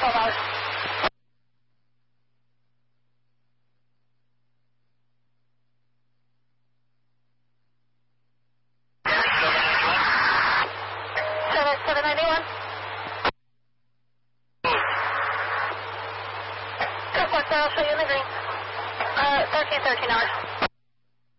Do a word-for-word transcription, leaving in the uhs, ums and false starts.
twelve hours. seven ninety-one. I'll show you in the green. Uh, thirteen thirteen hours.